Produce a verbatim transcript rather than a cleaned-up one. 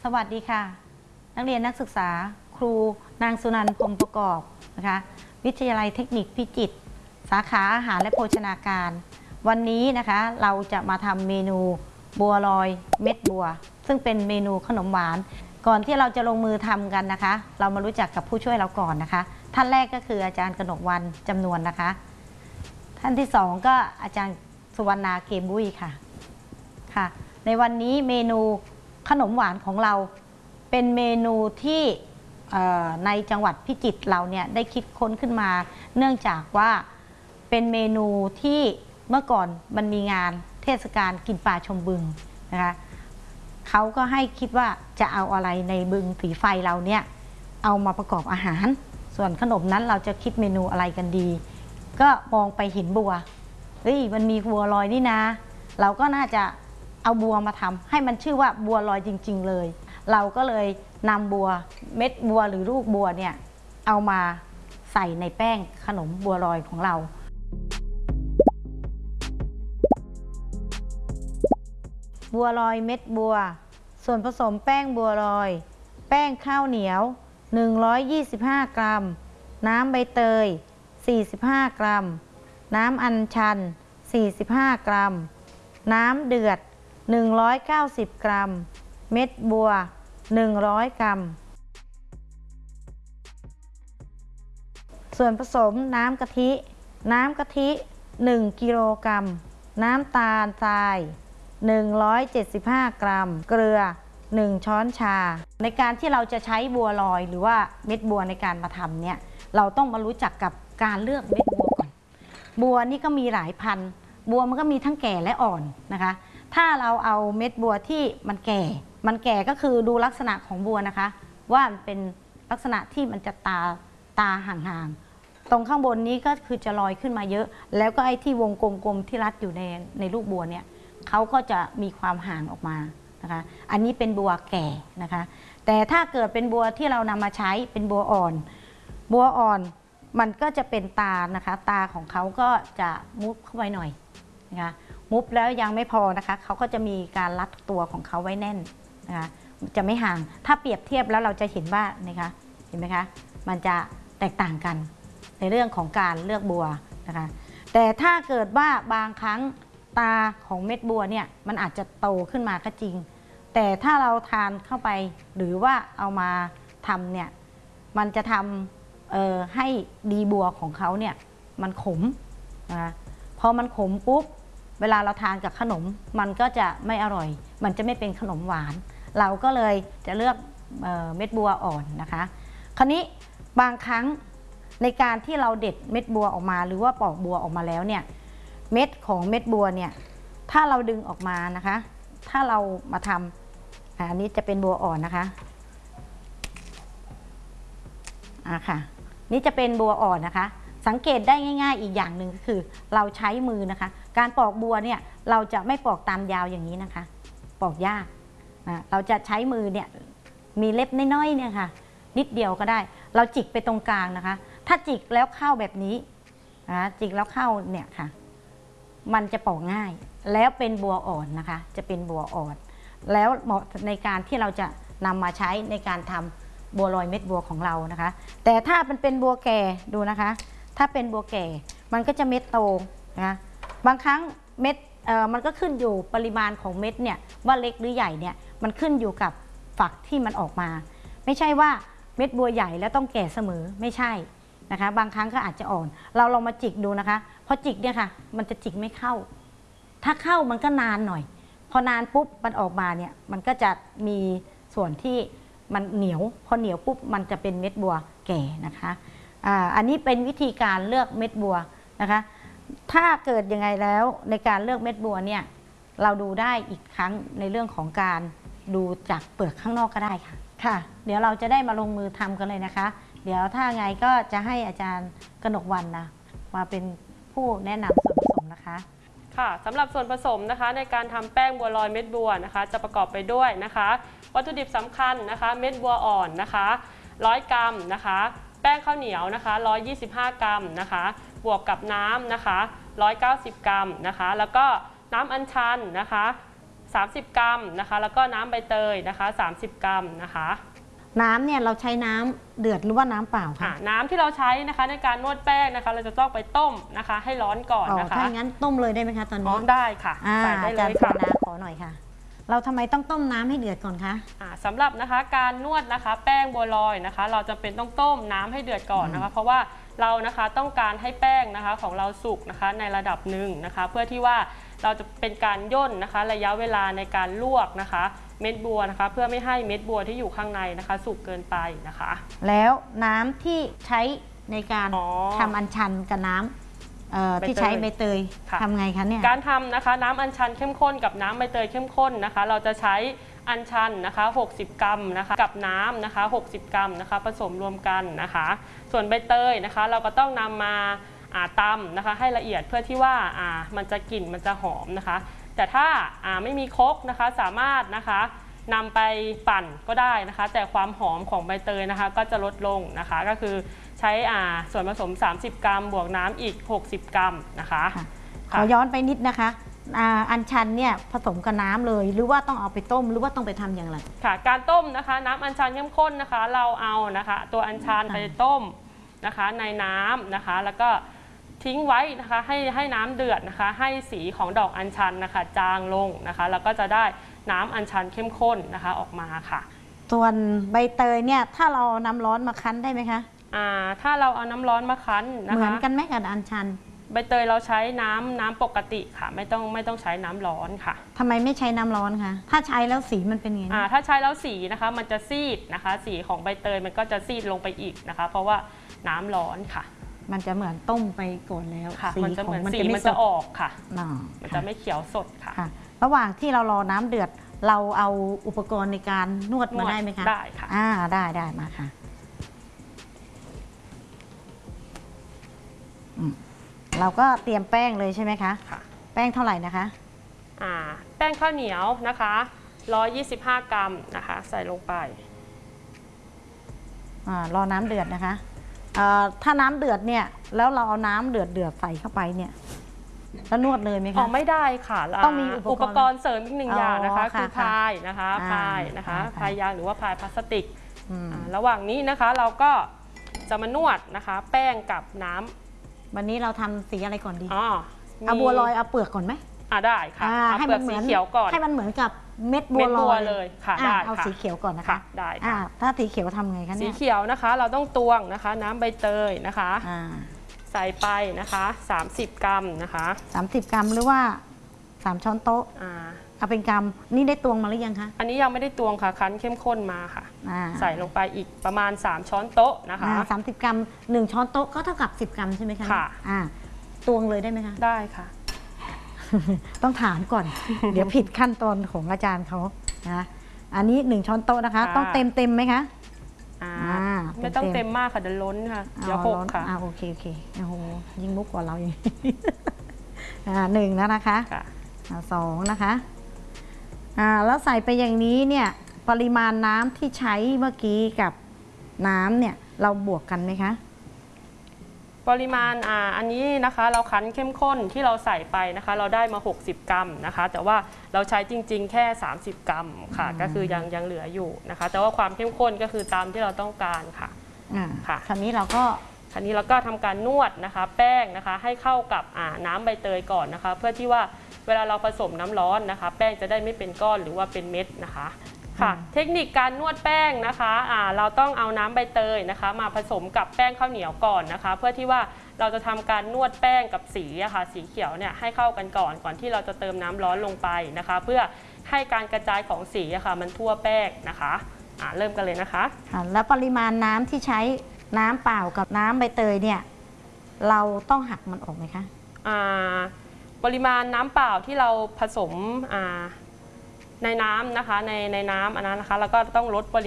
วัสดีค่ะนักเรียนนักศึกษาครูนางสุนันท์พรหมประกอบนะคะวิทยาลัยเทคนิคพิจิตรสาขาอาหารและโภชนาการวันนี้นะคะเราจะมาทำเมนูบัวลอยเม็ดบัวซึ่งเป็นเมนูขนมหวานก่อนที่เราจะลงมือทำกันนะคะเรามารู้จักกับผู้ช่วยเราก่อนนะคะท่านแรกก็คืออาจารย์กนกวรรณจำนวนนะคะท่านที่สองก็อาจารย์สุวรรณาเกมบุ้ยค่ะค่ะในวันนี้เมนูขนมหวานของเราเป็นเมนูที่ในจังหวัดพิจิตรเราเนี่ยได้คิดค้นขึ้นมาเนื่องจากว่าเป็นเมนูที่เมื่อก่อนมันมีงานเทศกาลกินปลาชมบึงนะคะเขาก็ให้คิดว่าจะเอาอะไรในบึงสีไฟเราเนี่ยเอามาประกอบอาหารส่วนขนมนั้นเราจะคิดเมนูอะไรกันดีก็มองไปเห็นบัวเฮ้ยมันมีบัวลอยนี่นะเราก็น่าจะเอาบัวมาทำให้มันชื่อว่าบัวลอยจริงๆเลยเราก็เลยนำบัวเม็ดบัวหรือลูกบัวเนี่ยเอามาใส่ในแป้งขนมบัวลอยของเราบัวลอยเม็ดบัวส่วนผสมแป้งบัวลอยแป้งข้าวเหนียวหนึ่งร้อยยี่สิบห้ากรัมน้ำใบเตยสี่สิบห้ากรัมน้ำอัญชันสี่สิบห้ากรัมน้ำเดือดหนึ่งร้อยเก้าสิบกรัมเม็ดบัวหนึ่งร้อยกรัมส่วนผสมน้ำกะทิน้ำกะทิหนึ่งกิโลกรัมน้ำตาลทรายหนึ่งร้อยเจ็ดสิบห้ากรัมเกลือหนึ่งช้อนชาในการที่เราจะใช้บัวลอยหรือว่าเม็ดบัวในการมาทำเนี่ยเราต้องมารู้จักกับการเลือกเม็ดบัวก่อนบัวนี่ก็มีหลายพันธุ์บัวมันก็มีทั้งแก่และอ่อนนะคะถ้าเราเอาเม็ดบัวที่มันแก่มันแก่ก็คือดูลักษณะของบัวนะคะว่ามันเป็นลักษณะที่มันจะตาตาห่างๆตรงข้างบนนี้ก็คือจะลอยขึ้นมาเยอะแล้วก็ไอ้ที่วงกลมๆที่รัดอยู่ในในลูกบัวเนี่ยเขาก็จะมีความห่างออกมานะคะอันนี้เป็นบัวแก่นะคะแต่ถ้าเกิดเป็นบัวที่เรานำมาใช้เป็นบัวอ่อนบัวอ่อนมันก็จะเป็นตานะคะตาของเขาก็จะมุบเข้าไปหน่อยนะคะมุบแล้วยังไม่พอนะคะเขาก็จะมีการรัดตัวของเขาไว้แน่นนะคะจะไม่ห่างถ้าเปรียบเทียบแล้วเราจะเห็นว่านะคะเห็นไหมคะมันจะแตกต่างกันในเรื่องของการเลือกบัวนะคะแต่ถ้าเกิดว่าบางครั้งตาของเม็ดบัวเนี่ยมันอาจจะโตขึ้นมาก็จริงแต่ถ้าเราทานเข้าไปหรือว่าเอามาทำเนี่ยมันจะทำเอ่อให้ดีบัวของเขาเนี่ยมันขมนะคะพอมันขมปุ๊บเวลาเราทานกับขนมมันก็จะไม่อร่อยมันจะไม่เป็นขนมหวานเราก็เลยจะเลือกเอ่อเม็ดบัวอ่อนนะคะคราวนี้บางครั้งในการที่เราเด็ดเม็ดบัวออกมาหรือว่าปอกบัวออกมาแล้วเนี่ยเม็ดของเม็ดบัวเนี่ยถ้าเราดึงออกมานะคะถ้าเรามาทำอันนี้จะเป็นบัวอ่อนนะคะอ่ะค่ะนี่จะเป็นบัวอ่อนนะคะสังเกตได้ง่ายๆอีกอย่างหนึ่งก็คือเราใช้มือนะคะการปอกบัวเนี่ยเราจะไม่ปอกตามยาวอย่างนี้นะคะปอกยากนะเราจะใช้มือเนี่ยมีเล็บน้อยๆเนี่ยค่ะนิดเดียวก็ได้เราจิกไปตรงกลางนะคะถ้าจิกแล้วเข้าแบบนี้นะจิกแล้วเข้าเนี่ยค่ะมันจะปอกง่ายแล้วเป็นบัวอ่อนนะคะจะเป็นบัวอ่อนแล้วเหมาะในการที่เราจะนำมาใช้ในการทำบัวลอยเม็ดบัวของเรานะคะแต่ถ้ามันเป็นบัวแก่ดูนะคะถ้าเป็นบัวแก่มันก็จะเม็ดโตนะบางครั้งเม็ดเอ่อมันก็ขึ้นอยู่ปริมาณของเม็ดเนี่ยว่าเล็กหรือใหญ่เนี่ยมันขึ้นอยู่กับฝักที่มันออกมาไม่ใช่ว่าเม็ดบัวใหญ่แล้วต้องแก่เสมอไม่ใช่นะคะบางครั้งก็อาจจะอ่อนเราลองมาจิกดูนะคะพอจิกเนี่ยค่ะมันจะจิกไม่เข้าถ้าเข้ามันก็นานหน่อยพอนานปุ๊บมันออกมาเนี่ยมันก็จะมีส่วนที่มันเหนียวพอเหนียวปุ๊บมันจะเป็นเม็ดบัวแก่นะคะอ่าอันนี้เป็นวิธีการเลือกเม็ดบัวนะคะถ้าเกิดยังไงแล้วในการเลือกเม็ดบัวเนี่ยเราดูได้อีกครั้งในเรื่องของการดูจากเปลือกข้างนอกก็ได้ค่ะค่ะเดี๋ยวเราจะได้มาลงมือทำกันเลยนะคะเดี๋ยวถ้าไงก็จะให้อาจารย์กนกวรรณนะมาเป็นผู้แนะนำส่วนผสมนะคะค่ะสำหรับส่วนผสมนะคะในการทำแป้งบัวลอยเม็ดบัวนะคะจะประกอบไปด้วยนะคะวัตถุดิบสำคัญนะคะเม็ดบัวอ่อนนะคะร้อยกรัมนะคะแป้งข้าวเหนียวนะคะหนึ่งร้อยยี่สิบห้ากรัมนะคะบวกกับน้ำนะคะหนึ่งร้อยเก้าสิบกรัมนะคะแล้วก็น้ำอัญชันนะคะสามสิบกรัมนะคะแล้วก็น้ำใบเตยนะคะสามสิบกรัมนะคะน้ำเนี่ยเราใช้น้ำเดือดหรือว่าน้ำเปล่าคะน้ำที่เราใช้นะคะในการนวดแป้งนะคะเราจะต้องไปต้มนะคะให้ร้อนก่อนนะคะถ้าอย่างนั้นต้มเลยได้ไหมคะตอนนี้ได้ค่ะใส่ได้เลยค่ะนะขอหน่อยค่ะเราทำไมต้องต้มน้ำให้เดือดก่อนคะะสำหรับนะคะการนวดนะคะแป้งบัวลอยนะคะเราจะเป็นต้องต้มน้ำให้เดือดก่อนนะคะเพราะว่าเรานะคะต้องการให้แป้งนะคะของเราสุกนะคะในระดับหนึ่งนะคะเพื่อที่ว่าเราจะเป็นการย่นนะคะระยะเวลาในการลวกนะคะเม็ดบัวนะคะเพื่อไม่ให้เม็ดบัวที่อยู่ข้างในนะคะสุกเกินไปนะคะแล้วน้ำที่ใช้ในการทำอัญชันกับน้ำที่ใช้ใบเตยทำไงคะเนี่ยการทำนะคะน้ำอัญชันเข้มข้นกับน้ำใบเตยเข้มข้นนะคะเราจะใช้อัญชันนะคะหกสิบกรัมนะคะกับน้ำนะคะหกสิบกรัมนะคะผสมรวมกันนะคะส่วนใบเตยนะคะเราก็ต้องนำมาตำนะคะให้ละเอียดเพื่อที่ว่ามันจะกลิ่นมันจะหอมนะคะแต่ถ้าไม่มีครกนะคะสามารถนะคะนำไปปั่นก็ได้นะคะแต่ความหอมของใบเตยนะคะก็จะลดลงนะคะก็คือใช้ส่วนผสมสามสิบกรัมบวกน้ำอีกหกสิบกรัมนะคะขอย้อนไปนิดนะคะอัญชันเนี่ยผสมกับน้ำเลยหรือว่าต้องเอาไปต้มหรือว่าต้องไปทำอย่างไรค่ะการต้มนะคะน้ำอัญชันเข้มข้นนะคะเราเอานะคะตัวอัญชันไปต้มนะคะในน้ำนะคะแล้วก็ทิ้งไว้นะคะให้ให้น้ำเดือดนะคะให้สีของดอกอัญชันนะคะจางลงนะคะแล้วก็จะได้น้ำอัญชันเข้มข้นนะคะออกมาค่ะส่วนใบเตยเนี่ยถ้าเราน้ำร้อนมาคั้นได้ไหมคะอ่าถ้าเราเอาน้ำร้อนมาคั้นนะคะเหมือนกันไหมกับอัญชันใบเตยเราใช้น้ำน้ำปกติค่ะไม่ต้องไม่ต้องใช้น้ำร้อนค่ะทำไมไม่ใช้น้ำร้อนคะถ้าใช้แล้วสีมันเป็นยังไงอ่าถ้าใช้แล้วสีนะคะมันจะซีดนะคะสีของใบเตยมันก็จะซีดลงไปอีกนะคะเพราะว่าน้ำร้อนค่ะมันจะเหมือนต้มไปก่อนแล้วสีมันจะเหมือนสีมันจะออกค่ะมันจะไม่เขียวสดค่ะระหว่างที่เรารอน้ำเดือดเราเอาอุปกรณ์ในการนวดมาได้ไหมคะได้ค่ะอ่าได้ได้มาค่ะเราก็เตรียมแป้งเลยใช่ไหมคะค่ะแป้งเท่าไหร่นะคะอ่าแป้งข้าวเหนียวนะคะหนึ่งร้อยยี่สิบห้ากรัมนะคะใส่ลงไปอ่ารอน้ำเดือดนะคะถ้าน้ำเดือดเนี่ยแล้วเราเอาน้ำเดือดเดือดใส่เข้าไปเนี่ยแล้วนวดเลยไหมคะอ๋อไม่ได้ค่ะต้องมีอุปกรณ์เสริมอีกหนึ่งอย่างนะคะคือพายนะคะพายนะคะพายยางหรือว่าพายพลาสติกระหว่างนี้นะคะเราก็จะมานวดนะคะแป้งกับน้ำวันนี้เราทำสีอะไรก่อนดีอ๋อเอาบัวลอยเอาเปลือกก่อนไหมอ่าได้ค่ะให้มันเหมือนสีเขียวก่อนให้มันเหมือนกับเม็ดบัวลอยเลยค่ะได้เอาสีเขียวก่อนนะคะได้ค่ะถ้าสีเขียวทำไงคะเนี่ยสีเขียวนะคะเราต้องตวงนะคะน้ำใบเตยนะคะใส่ไปนะคะสามสิบกรัมนะคะสามสิบกรัมหรือว่าสามช้อนโต๊ะเอาเป็นกรัมนี่ได้ตวงมาหรือยังคะอันนี้ยังไม่ได้ตวงค่ะคั้นเข้มข้นมาค่ะใส่ลงไปอีกประมาณสามช้อนโต๊ะนะคะสามสิบกรัมหนึ่งช้อนโต๊ะก็เท่ากับสิบกรัมใช่ไหมคะค่ะตวงเลยได้ไหมคะได้ค่ะต้องถามก่อน เดี๋ยวผิดขั้นตอนของอาจารย์เขานะอันนี้หนึ่งช้อนโต๊ะนะคะต้องเต็มเต็มไหมคะไม่ต้องเต็มมากค่ะเดี๋ยวล้นค่ะเดี๋ยวหกค่ะโอเคโอเคโอ้โหยิ่งมุกกว่าเราอย่างหนึ่งแล้วนะคะสองนะคะแล้วใส่ไปอย่างนี้เนี่ยปริมาณน้ำที่ใช้เมื่อกี้กับน้ำเนี่ยเราบวกกันไหมคะปริมาณอ่าอันนี้นะคะเราคั้นเข้มข้นที่เราใส่ไปนะคะเราได้มาหกสิบกรัมนะคะแต่ว่าเราใช้จริงๆแค่สามสิบกรัมค่ะก็คือยังยังเหลืออยู่นะคะแต่ว่าความเข้มข้นก็คือตามที่เราต้องการค่ะค่ะคราวนี้เราก็คราวนี้เราก็ทำการนวดนะคะแป้งนะคะให้เข้ากับอ่าน้ำใบเตยก่อนนะคะเพื่อที่ว่าเวลาเราผสมน้ำร้อนนะคะแป้งจะได้ไม่เป็นก้อนหรือว่าเป็นเม็ดนะคะค่ะเทคนิคการนวดแป้งนะคะอ่าเราต้องเอาน้ำใบเตยนะคะมาผสมกับแป้งข้าวเหนียวก่อนนะคะเพื่อที่ว่าเราจะทำการนวดแป้งกับสีอะค่ะสีเขียวเนี่ยให้เข้ากันก่อนก่อนที่เราจะเติมน้ำร้อนลงไปนะคะเพื่อให้การกระจายของสีอะค่ะมันทั่วแป้งนะคะอ่าเริ่มกันเลยนะคะแล้วปริมาณน้ำที่ใช้น้ำเปล่ากับน้ำใบเตยเนี่ยเราต้องหักมันออกไหมคะอ่าปริมาณน้ำเปล่าที่เราผสมอ่าในน้ำนะคะในในน้ำอันนั้นนะคะแล้วก็ต้องลดปริ